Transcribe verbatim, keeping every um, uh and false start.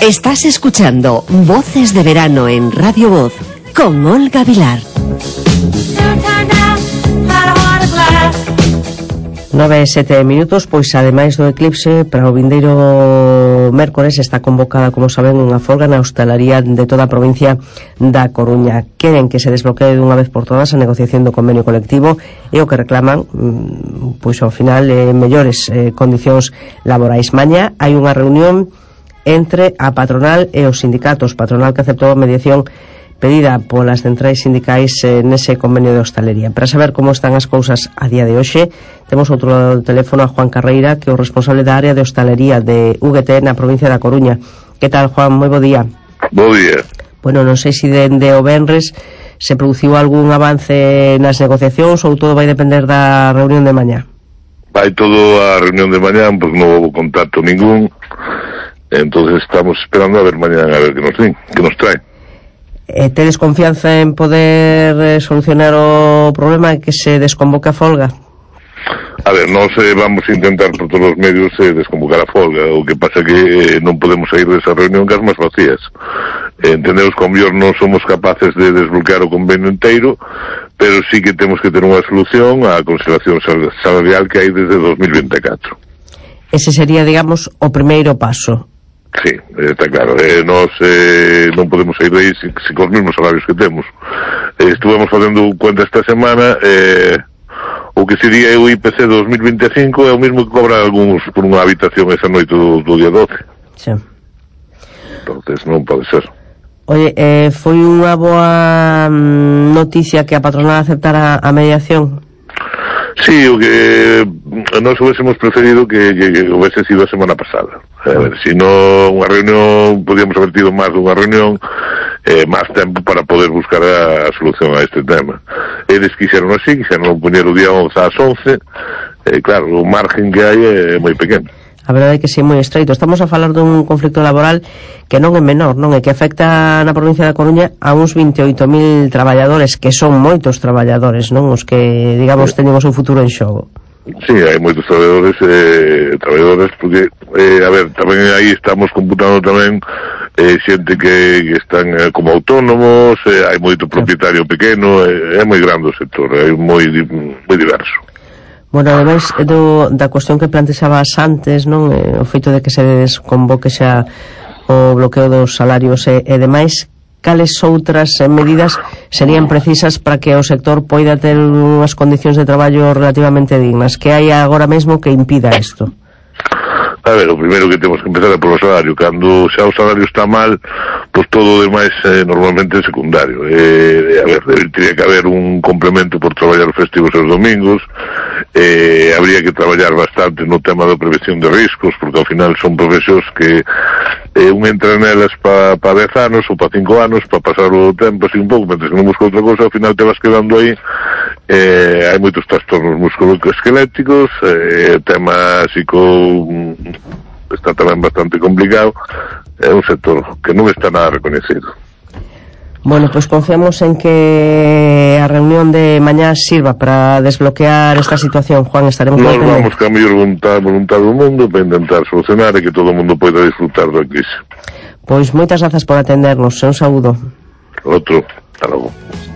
Estás escuchando Voces de Verano en Radio Voz con Olga Vilar. Nove e sete minutos, pois ademais do eclipse, para o vindeiro mércores está convocada, como saben, unha folga na hostalaría de toda a provincia da Coruña. Queren que se desbloquee dunha vez por todas a negociación do convenio colectivo e o que reclaman, pois ao final, eh, mellores eh, condicións laborais. Mañá hai unha reunión entre a patronal e os sindicatos, patronal que aceptou a mediación pedida polas centrais sindicais eh, nese convenio de hostalería. Para saber como están as cousas a día de hoxe, temos outro teléfono a Juan Carreira, que é o responsable da área de hostalería de U G T na provincia da Coruña. Que tal, Juan? Moi bo día. Bo día. Bueno, non sei se dende o venres se produciu algún avance nas negociacións ou todo vai depender da reunión de mañá. Vai todo a reunión de mañá, pois non houve contacto ningún, entonces estamos esperando a ver mañá a ver que nos din, que nos trae. Eh, tedes confianza en poder eh, solucionar o problema e que se desconvoque a folga? A ver, nós eh, vamos a intentar por todos os medios eh, desconvocar a folga. O que pasa que eh, non podemos sair desa reunión cas máis vacías. Eh, entendemos que ao mellor non somos capaces de desbloquear o convenio inteiro, pero sí que temos que ter unha solución á consideración salarial que hai desde dos mil vinte e catro. Ese sería, digamos, o primeiro paso. Sí, está claro, eh, nós eh, non podemos sair de aí se, se cos mesmos salarios que temos. Eh, estuvemos facendo cuenta esta semana, eh, o que sería o I P C dos mil vinte e cinco é o mesmo que cobra algúns por unha habitación esa noite do, do día doce. Sí. Entonces non pode ser. Oye, eh, foi unha boa mm, noticia que a patronal aceptara a mediación? Sí, o que nós hubiésemos preferido que, que, que hubiese sido a semana pasada. A ver, si non unha reunión, podíamos haber tido máis dunha reunión, eh, máis tempo para poder buscar a, a solución a este tema. Eles quixeron así, quixeron poñer o día once ás once, eh, claro, o margen que hai é moi pequeno. A verdade é que sí, moi estreito. Estamos a falar dun conflicto laboral que non é menor, non é? Que afecta na provincia da Coruña a uns vinte e oito mil traballadores, que son moitos traballadores, non? Os que, digamos, sí, teñen o seu futuro en xogo. Sí, hai moitos traballadores, eh, traballadores, porque, eh, a ver, tamén aí estamos computando tamén eh, xente que, que están eh, como autónomos, eh, hai moito propietario pequeno, eh, é moi grande o sector, é moi, moi diverso. Bueno, ademais do, da cuestión que plantexabas antes, non? Eh, o feito de que se desconvoque xa o bloqueo dos salarios e, e demais, cales outras medidas serían precisas para que o sector poida ter unhas condicións de traballo relativamente dignas? Que hai agora mesmo que impida isto? A ver, o primeiro que temos que empezar é polo salario. Cando xa o salario está mal, pois todo o demais eh, normalmente é secundario. Eh, a ver, teria que haber un complemento por traballar festivos e os domingos, eh, habría que traballar bastante no tema da prevención de riscos, porque ao final son profesións que eh, un entra nelas para pa dez anos ou para cinco anos, para pasar o tempo así un pouco, mentre que non busca outra cosa, ao final te vas quedando aí. Eh, hai moitos trastornos musculoesqueléticos, eh, tema psico está tamén bastante complicado, é un sector que non está nada reconhecido. Bueno, pois pues confiamos en que a reunión de mañá sirva para desbloquear esta situación, Juan. Estaremos Nos vamos con a mellor voluntad, voluntad do mundo para intentar solucionar e que todo o mundo poida disfrutar da crise. Pois moitas grazas por atendernos, un saúdo. Outro, hasta logo.